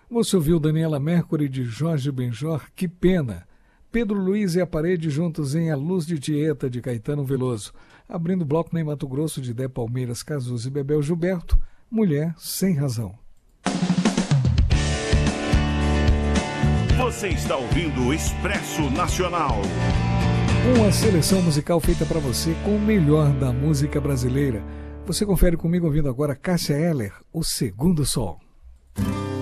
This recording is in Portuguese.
Você ouviu Daniela Mercury de Jorge Benjor, Que Pena. Pedro Luiz e a Parede juntos em A Luz de Tieta, de Caetano Veloso. Abrindo o bloco Ney Matogrosso, de Dé Palmeiras, Cazuza e Bebel Gilberto, Mulher Sem Razão. Você está ouvindo o Expresso Nacional. Uma seleção musical feita para você com o melhor da música brasileira. Você confere comigo ouvindo agora Cássia Eller, O Segundo Sol.